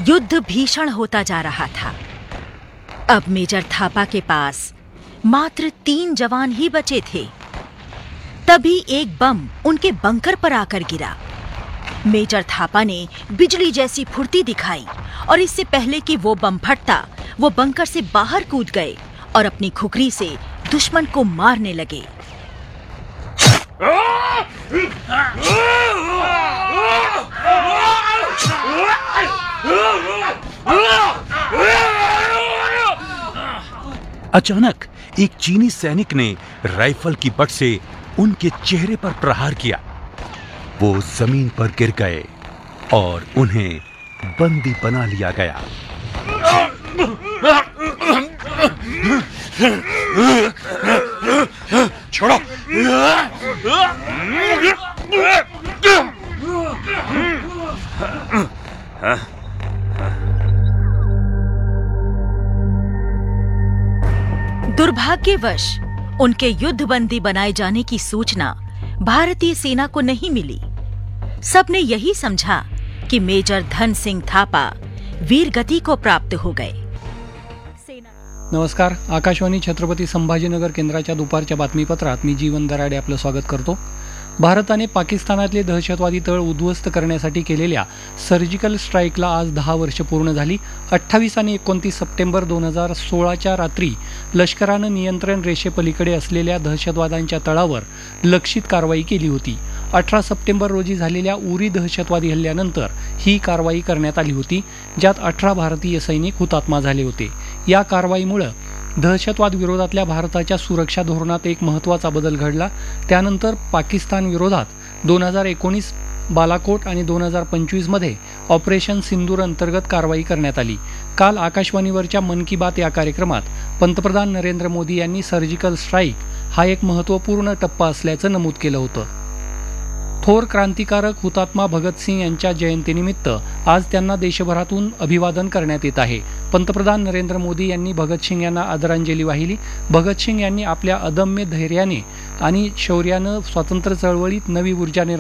युद्ध भीषण होता जा रहा था। अब मेजर थापा के पास मात्र 3 जवान ही बचे थे। तभी एक बम उनके बंकर पर आकर गिरा। मेजर थापा ने बिजली जैसी फुर्ती दिखाई और इससे पहले कि वो बम फटता, वो बंकर से बाहर कूद गए और अपनी खुखरी से दुश्मन को मारने लगे। अचानक एक चीनी सैनिक ने राइफल की बट से उनके चेहरे पर प्रहार किया। वो जमीन पर गिर गए और उन्हें बंदी बना लिया गया। छोड़ो! दुर्भाग्यवश उनके युद्धबंदी बनाए जाने की सूचना भारतीय सेना को नहीं मिली। सबने यही समझा कि मेजर धन सिंह थापा वीरगति को प्राप्त हो गए। नमस्कार, आकाशवाणी छत्रपती संभाजीनगर केंद्राच्या दुपारच्या बातमीपत्रात मी जीवन दराडे आपलं स्वागत करतो। भारताने पाकिस्तानातले दहशतवादी तळ उद्ध्वस्त करण्यासाठी केलेल्या सर्जिकल स्ट्राईकला आज 10 वर्ष पूर्ण झाली। 28 आणि 29 सप्टेंबर 2016च्या रात्री लष्करानं नियंत्रण रेषेपलीकडे असलेल्या दहशतवाद्यांच्या तळावर लक्षित कारवाई केली होती। 18 सप्टेंबर रोजी झालेल्या उरी दहशतवादी हल्ल्यानंतर ही कारवाई करण्यात आली होती, ज्यात 18 भारतीय सैनिक हुतात्मा झाले होते। या कारवाईमुळे दहशतवाद विरोधातल्या भारताच्या सुरक्षा धोरणात एक महत्त्वाचा बदल घडला। त्यानंतर पाकिस्तान विरोधात 2019 बालाकोट आणि 2025 मध्ये ऑपरेशन सिंदूर अंतर्गत कारवाई करण्यात आली। काल आकाशवाणीवरच्या मन की बात या कार्यक्रमात पंतप्रधान नरेंद्र मोदी यांनी सर्जिकल स्ट्राईक हा एक महत्त्वपूर्ण टप्पा असल्याचं नमूद केलं होतं। थोर क्रांतिकारक हुतात्मा भगतसिंग यांच्या जयंतीनिमित्त आज त्यांना देशभरातून अभिवादन करण्यात येत आहे। पंतप्रधान नरेंद्र मोदी यांनी भगतसिंग यांना आदरांजली वाहिली। भगतसिंग यांनी आपल्या अदम्य धैर्याने आणि शौर्यानं स्वातंत्र्य चळवळीत नवी ऊर्जा